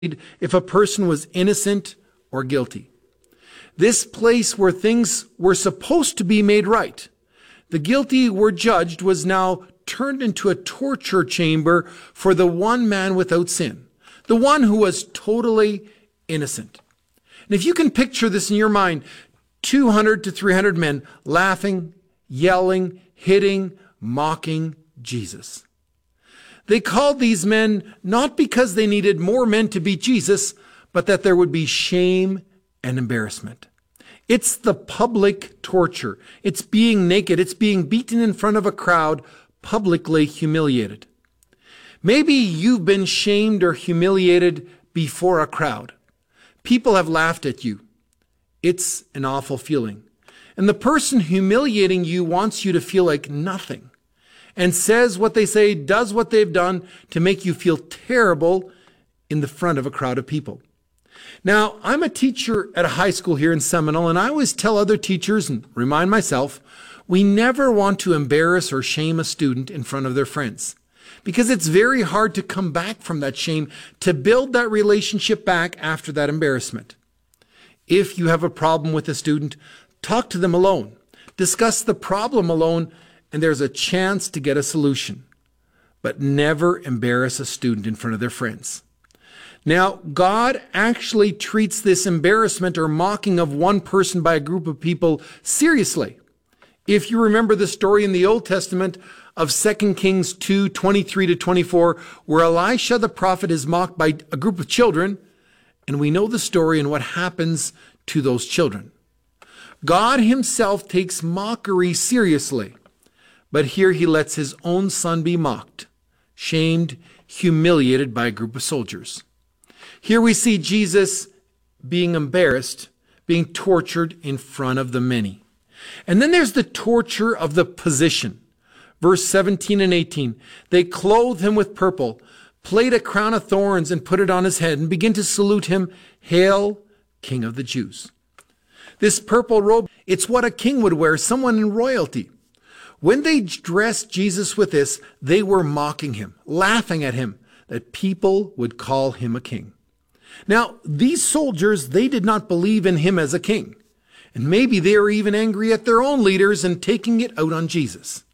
if a person was innocent or guilty. This place where things were supposed to be made right, the guilty were judged, was now turned into a torture chamber for the one man without sin, the one who was totally innocent. And if you can picture this in your mind, 200 to 300 men laughing, yelling, hitting, mocking Jesus. They called these men not because they needed more men to beat Jesus, but that there would be shame and embarrassment. It's the public torture. It's being naked. It's being beaten in front of a crowd, publicly humiliated. Maybe you've been shamed or humiliated before a crowd. People have laughed at you. It's an awful feeling. And the person humiliating you wants you to feel like nothing and says what they say, does what they've done to make you feel terrible in the front of a crowd of people. Now, I'm a teacher at a high school here in Seminole, and I always tell other teachers and remind myself, we never want to embarrass or shame a student in front of their friends, because it's very hard to come back from that shame, to build that relationship back after that embarrassment. If you have a problem with a student, talk to them alone. Discuss the problem alone, and there's a chance to get a solution. But never embarrass a student in front of their friends. Now, God actually treats this embarrassment or mocking of one person by a group of people seriously. If you remember the story in the Old Testament of 2 Kings 2:23-24, where Elisha the prophet is mocked by a group of children, and we know the story and what happens to those children. God himself takes mockery seriously, but here he lets his own son be mocked, shamed, humiliated by a group of soldiers. Here we see Jesus being embarrassed, being tortured in front of the many. And then there's the torture of the position. Verse 17 and 18, they clothed him with purple, played a crown of thorns and put it on his head, and begin to salute him, "Hail, King of the Jews." This purple robe, it's what a king would wear, someone in royalty. When they dressed Jesus with this, they were mocking him, laughing at him, that people would call him a king. Now, these soldiers, they did not believe in him as a king. And maybe they were even angry at their own leaders and taking it out on Jesus.